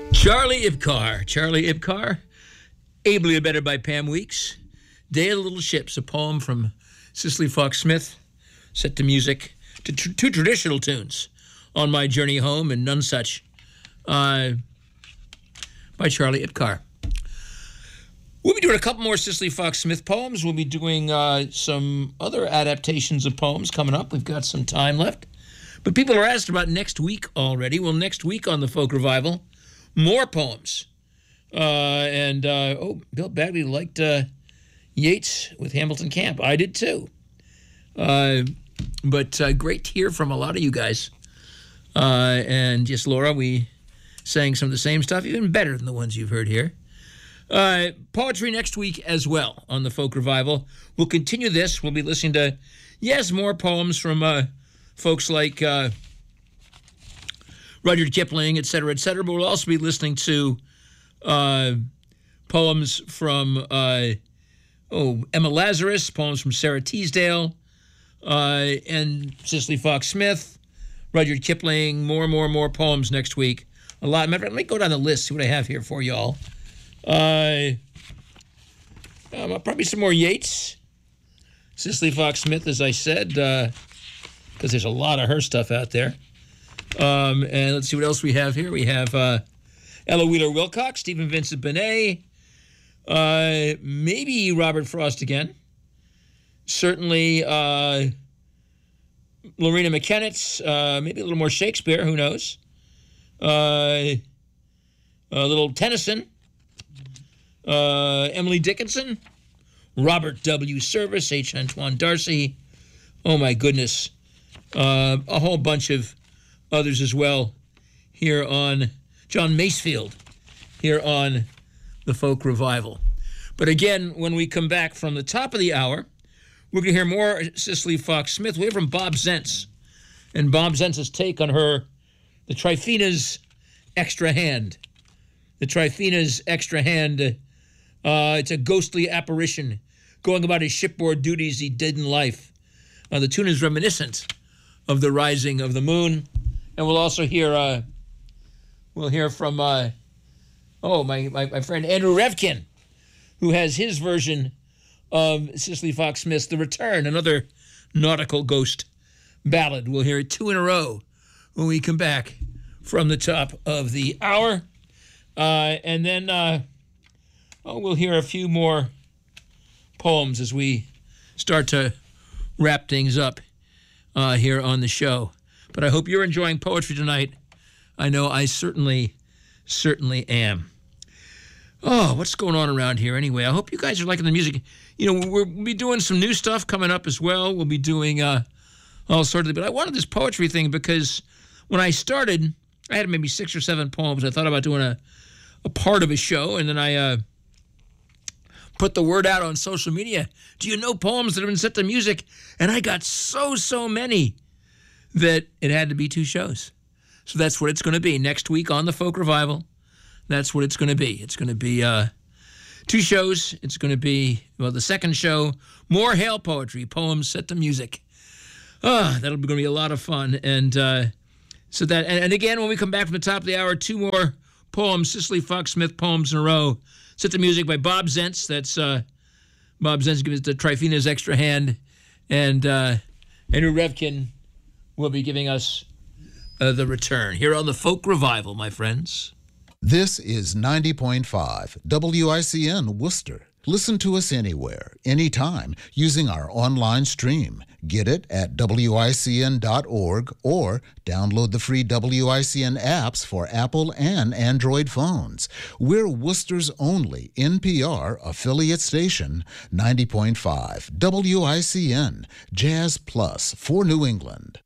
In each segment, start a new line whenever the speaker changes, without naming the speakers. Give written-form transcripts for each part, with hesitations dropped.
Charlie Ipcar, ably abetted by Pam Weeks. Day of the Little Ships, a poem from Cicely Fox Smith, set to music to two traditional tunes, On My Journey Home and None Such, by Charlie Ipcar. We'll be doing a couple more Cicely Fox Smith poems. We'll be doing some other adaptations of poems coming up. We've got some time left. But people are asked about next week already. Well, next week on the Folk Revival, more poems. Bill Bagley liked Yeats with Hamilton Camp. I did too. But great to hear from a lot of you guys. And yes, Laura, we sang some of the same stuff, even better than the ones you've heard here. Poetry next week as well on the Folk Revival. We'll continue this. We'll be listening to, more poems from folks like Rudyard Kipling, et cetera, but we'll also be listening to poems from Emma Lazarus, poems from Sarah Teasdale, and Cicely Fox Smith, Rudyard Kipling, more poems next week. A lot. Matter of fact, let me go down the list, see what I have here for y'all. Probably some more Yeats. Cicely Fox Smith, as I said, because there's a lot of her stuff out there. And let's see what else we have here. We have Ella Wheeler Wilcox, Stephen Vincent Benet, maybe Robert Frost again. Certainly Lorena McKennitt's, maybe a little more Shakespeare, who knows. A little Tennyson, Emily Dickinson, Robert W. Service, H. Antoine Darcy. Oh, my goodness. A whole bunch of others as well here on John Masefield here on the Folk Revival. But again, when we come back from the top of the hour, we're going to hear more Cicely Fox Smith. We hear from Bob Zentz, and Bob Zentz's take on the Tryphena's Extra Hand. The Tryphena's Extra Hand, it's a ghostly apparition going about his shipboard duties he did in life. The tune is reminiscent of the rising of the moon. And we'll also hear, from, my friend Andrew Revkin, who has his version of Cicely Fox Smith's The Return, another nautical ghost ballad. We'll hear it 2 in a row when we come back from the top of the hour. And then we'll hear a few more poems as we start to wrap things up here on the show. But I hope you're enjoying poetry tonight. I know I certainly am. Oh, what's going on around here anyway? I hope you guys are liking the music. We'll be doing some new stuff coming up as well. We'll be doing all sorts of, but I wanted this poetry thing because when I started, I had maybe 6 or 7 poems. I thought about doing a part of a show, and then I put the word out on social media. Do you know poems that have been set to music? And I got so many that it had to be 2 shows. So that's what it's going to be next week on the Folk Revival. That's what it's going to be. It's going to be 2 shows. It's going to be, the second show, more Hail Poetry, poems set to music. That'll be going to be a lot of fun. And so that, and again, when we come back from the top of the hour, 2 more poems, Cicely Fox Smith poems in a row, set to music by Bob Zentz. That's Bob Zentz gives the Tryphena's Extra Hand. And Andrew Revkin will be giving us The Return here on the Folk Revival, my friends.
This is 90.5 WICN Worcester. Listen to us anywhere, anytime, using our online stream. Get it at WICN.org or download the free WICN apps for Apple and Android phones. We're Worcester's only NPR affiliate station, 90.5 WICN, Jazz Plus for New England.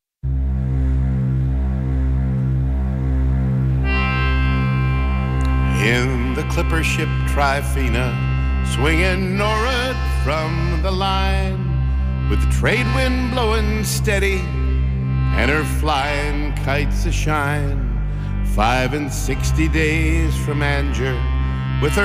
In the clipper ship Tryphena, swinging nor'ard from the line, with the trade wind blowing steady and her flying kites a-shine, 65 days from Anger